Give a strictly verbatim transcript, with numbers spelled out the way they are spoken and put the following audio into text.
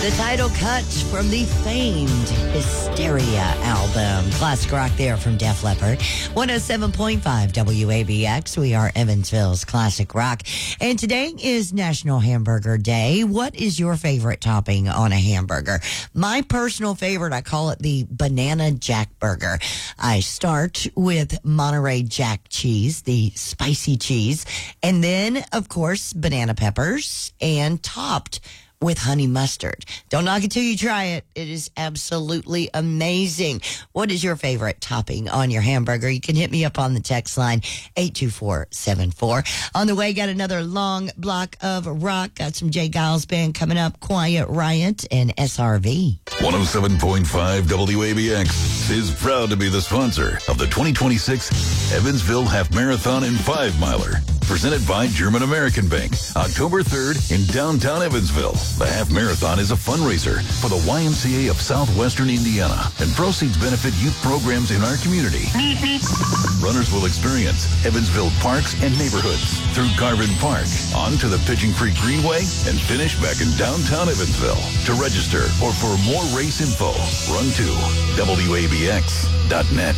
The title cut from the famed Hysteria album. Classic rock there from Def Leppard. one oh seven point five W A B X. We are Evansville's Classic Rock. And today is National Hamburger Day. What is your favorite topping on a hamburger? My personal favorite, I call it the Banana Jack Burger. I start with Monterey Jack cheese, the spicy cheese, and then, of course, banana peppers, and topped with honey mustard. Don't knock it till you try it. It is absolutely amazing. What is your favorite topping on your hamburger? You can hit me up on the text line, eight two four seven four. On the way, got another long block of rock. Got some Jay Giles Band coming up, Quiet Riot, and S R V. one oh seven point five W A B X is proud to be the sponsor of the twenty twenty-six Evansville Half Marathon and Five Miler, presented by German American Bank, October third in downtown Evansville. The Half Marathon is a fundraiser for the Y M C A of Southwestern Indiana, and proceeds benefit youth programs in our community. Runners will experience Evansville parks and neighborhoods through Garvin Park, on to the Pitching Creek Greenway, and finish back in downtown Evansville. To register or for more race info, run to W A B X dot net.